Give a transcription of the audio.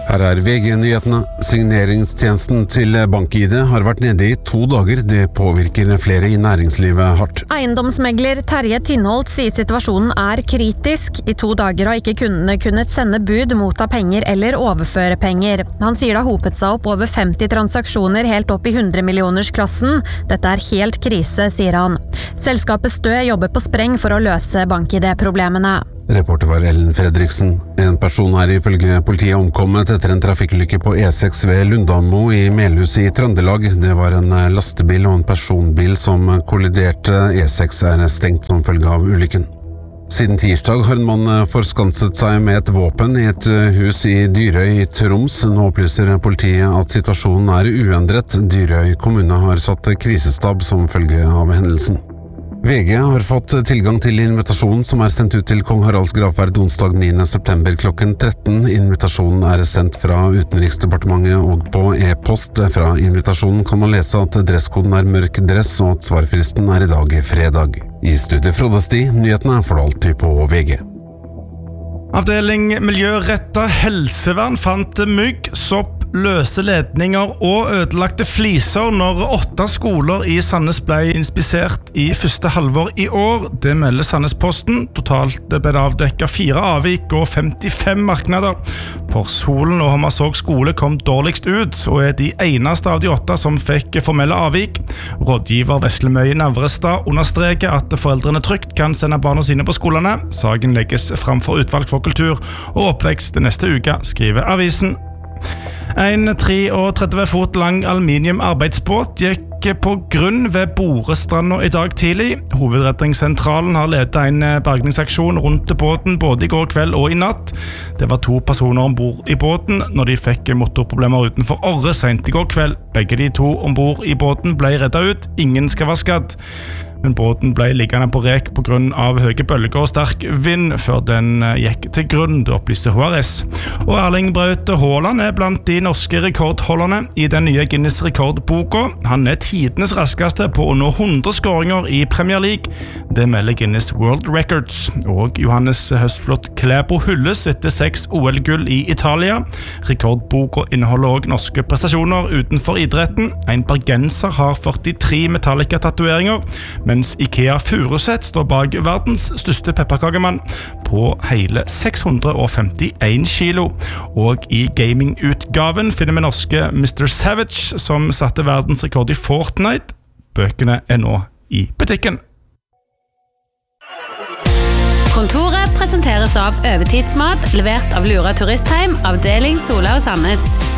Her VG-nyhetene. Signeringstjenesten til BankID har vært nede i 2 dager. Det påvirker flere i næringslivet hardt. Eiendomsmegler Terje Tindholt sier situasjonen er kritisk. I 2 dager har ikke kundene kunnet sende bud, motta penger eller overføre penger. Han sier det har hopet seg opp over 50 transaksjoner helt opp i 100-millionersklassen. Dette er helt krise, sier han. Selskapet Stø jobber på spreng for å løse BankID-problemene. Reporter var Ellen Fredriksen. En person er ifølge politiet omkommet etter en trafikkulykke på E6 ved Lundamo i Melhus i Trøndelag. Det var en lastebil og en personbil som kolliderte. E6 er stengt som følge av ulykken. Siden tirsdag har en mann forskanset seg med et våpen i et hus i Dyrøy i Troms. Nå opplyser politiet at situasjonen er uendret. Dyrøy kommune har satt krisestab som følge av hendelsen. VG har fått tilgang til invitasjonen som er sendt ut til Kong Haralds gravferd onsdag 9. september klokken 13. Invitasjonen er sendt fra Utenriksdepartementet, og på e-post fra invitasjonen kan man lese at dresskoden er mørk dress og at svarfristen er i dag fredag. I studiet Frode Sti, nyhetene får du alltid på VG. Avdeling Miljøretta helsevern fant mygg, sopp, løse ledninger og ødelagte fliser når 8 skoler i Sandnes ble inspisert i første halvår i år. Det melder Sandnesposten. Totalt ble det avdekket 4 avvik og 55 marknader. Porsholen og Hommersåk skole kom dårligst ut, og er de eneste av de 8 som fikk formelle avvik. Rådgiver Veslemøy Navrestad understreker at foreldrene trygt kan sende barna sine på skolene. Saken legges frem for utvalg for kultur og oppvekst neste uke, skriver avisen. En 33 fot lang aluminiumarbeidsbåt gikk på grunn ved Borestranda i dag tidlig. Hovedredningssentralen har ledet en bergningsaksjon rundt båten både i går kveld og i natt. Det var 2 personer ombord i båten når de fikk motorproblemer utenfor Orre sent i går kveld. Begge de 2 ombord i båten ble reddet ut. Ingen skal være skadd. Men båten ble liggende på rek på grunn av høye bølger og sterk vind før den gikk til grunn, det opplyser HRS. Og Erling Braut Haaland er blant de norske rekordholderne i den nye Guinness rekordboka. Han er tidenes raskeste på å nå 100 skåringer i Premier League. Det melder Guinness World Records. Og Johannes Høstflot Klæbo hylles etter 6 OL-gull i Italia. Rekordboka inneholder også norske prestasjoner utenfor idretten. En bergenser har 43 Metallica-tatueringer, mens IKEA Furuset står bak verdens største pepperkakemann på hele 651 kilo. Og i gamingutgaven finner vi norske Mr. Savage, som satte verdensrekord i Fortnite. Bøkene er nå i butikken. Kontoret presenteres av Øvetidsmat, levert av Lura Turistheim, avdeling Sola og Sandnes.